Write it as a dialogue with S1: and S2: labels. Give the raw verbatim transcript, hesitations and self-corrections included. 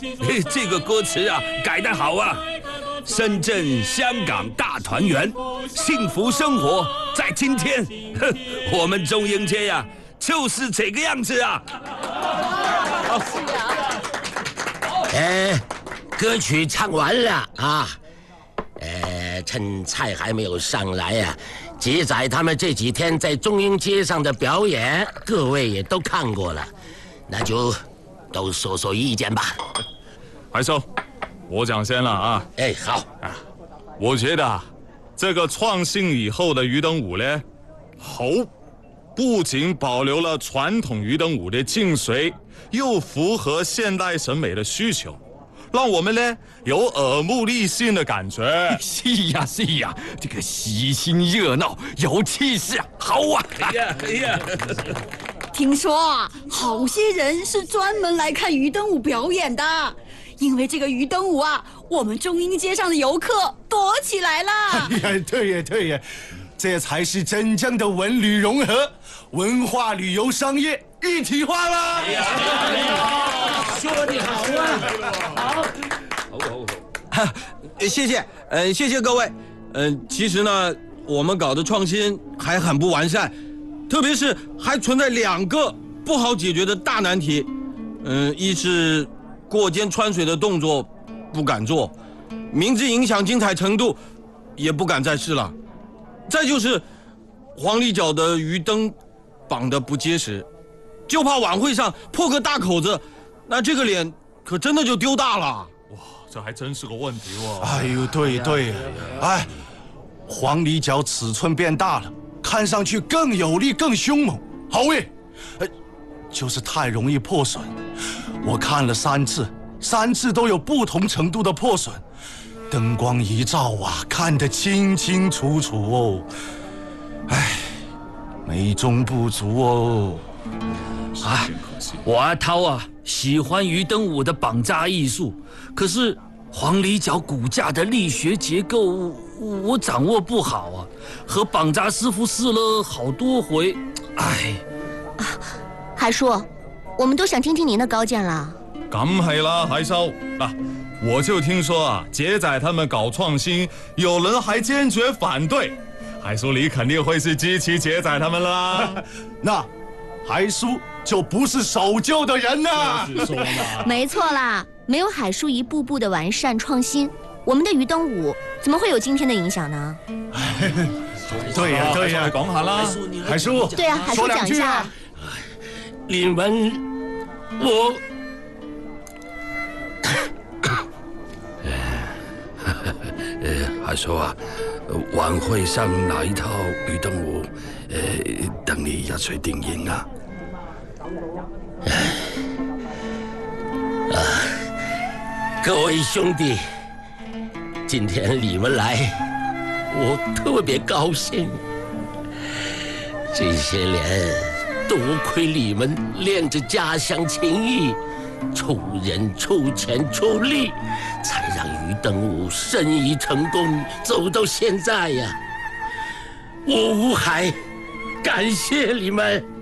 S1: 这个歌词啊改得好啊！深圳、香港大团圆，幸福生活在今天。哼，我们中英街呀、啊，就是这个样子啊！
S2: 是啊。
S3: 哎，歌曲唱完了啊。呃，趁菜还没有上来呀、啊，杰仔他们这几天在中英街上的表演，各位也都看过了，那就都说说意见吧。
S4: 海叔，我讲先了啊。
S3: 哎，好
S4: 啊，我觉得啊，这个创新以后的鱼灯舞呢，好，不仅保留了传统鱼灯舞的精髓，又符合现代审美的需求，让我们呢有耳目一新的感觉。
S5: 是呀是呀，这个喜庆热闹，有气势啊，好啊！
S1: 哎呀哎呀！
S2: 听说啊，好些人是专门来看鱼灯舞表演的。因为这个鱼灯舞啊，我们中英街上的游客多起来了。
S6: 哎呀，对呀对呀，这才是真正的文旅融合，文化旅游商业一体化啦！
S3: 哎呀，说得好啊，好，
S1: 好好好，
S5: 谢谢，呃，谢谢各位。嗯、呃，其实呢，我们搞的创新还很不完善，特别是还存在两个不好解决的大难题。嗯、呃，一是过肩穿水的动作不敢做，名字影响精彩程度也不敢再试了。再就是黄鹂角的鱼灯绑得不结实，就怕晚会上破个大口子，那这个脸可真的就丢大了。
S4: 哇，这还真是个问题哦。
S6: 哎呦，对对，哎，黄鹂角尺寸变大了，看上去更有力、更凶猛。好诶，呃，就是太容易破损。我看了三次，三次都有不同程度的破损，灯光一照啊，看得清清楚楚哦。唉，美中不足哦。
S1: 啊，我阿涛啊，喜欢鱼灯舞的绑扎艺术，可是黄鹂角骨架的力学结构我掌握不好啊，和绑扎师傅试了好多回，唉。
S7: 啊，海叔，我们都想听听您的高见了。
S4: 咁係啦，海叔嗱，我就聽說啊，杰仔他們搞創新，有人還堅決反對。海叔，你肯定會是支持杰仔他們啦。
S6: 那海叔就不是守舊的人啦。
S7: 没錯啦，沒有海叔一步步的完善創新，我們的魚燈舞怎麼會有今天的影響呢？
S6: 對呀對呀，
S4: 講下啦，
S6: 海叔。
S7: 對呀，海叔講一下。
S3: 你們我。呃，海叔啊，晚會上哪一套魚燈舞？呃，等你入水定影啊！啊，各位兄弟，今天你們來，我特別高興。這些年，多虧你們練着家鄉情誼。出人出錢出力，才讓魚燈舞生意成功，走到現在呀！我吳海，感謝你們。